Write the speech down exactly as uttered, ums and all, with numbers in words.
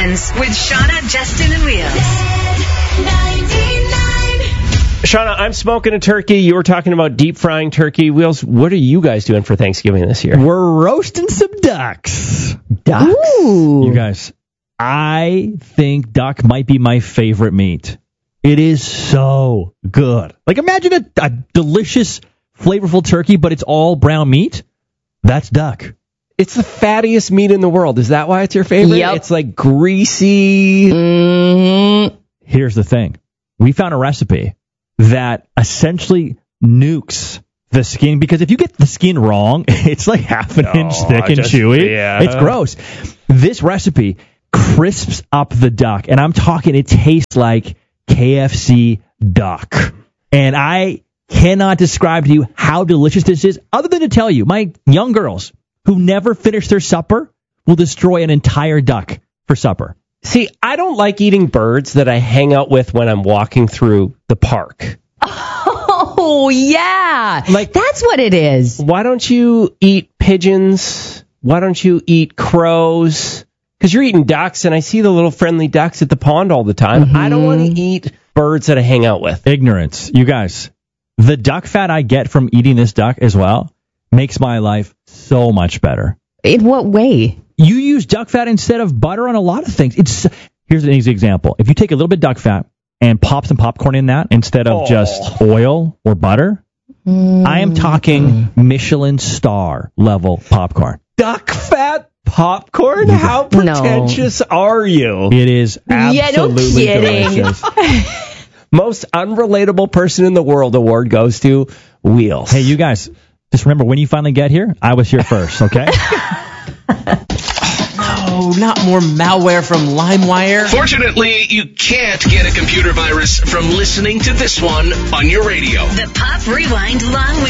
Weekends with Shauna, Justin, and Wheels. Shauna, I'm smoking a turkey. You were talking about deep frying turkey. Wheels, what are you guys doing for Thanksgiving this year? We're roasting some ducks. Ducks? Ooh. You guys, I think duck might be my favorite meat. It is so good. Like, imagine a, a delicious, flavorful turkey, but it's all brown meat. That's duck. It's the fattiest meat in the world. Is that why it's your favorite? Yep. It's like greasy. Mm-hmm. Here's the thing. We found a recipe that essentially nukes the skin, because if you get the skin wrong, it's like half an Oh, inch thick and just- chewy. yeah. It's gross. This recipe crisps up the duck, and I'm talking it tastes like K F C duck. And I cannot describe to you how delicious this is, other than to tell you, my young girls who never finish their supper will destroy an entire duck for supper. See, I don't like eating birds that I hang out with when I'm walking through the park. Oh, yeah. Like- That's what it is. Why don't you eat pigeons? Why don't you eat crows? Because you're eating ducks, and I see the little friendly ducks at the pond all the time. Mm-hmm. I don't want to eat birds that I hang out with. Ignorance. You guys, the duck fat I get from eating this duck as well makes my life so much better. In what way? You use duck fat instead of butter on a lot of things. It's Here's an easy example. If you take a little bit of duck fat and pop some popcorn in that instead of Oh. just oil or butter, Mm. I am talking Michelin star level popcorn. Duck fat popcorn? How pretentious are you? It is Yeah, no absolutely kidding. delicious. Most unrelatable person in the world award goes to Wheels. Hey, you guys, just remember, when you finally get here, I was here first, okay? No, not more malware from LimeWire. Fortunately, you can't get a computer virus from listening to this one on your radio. The Pop Rewind Long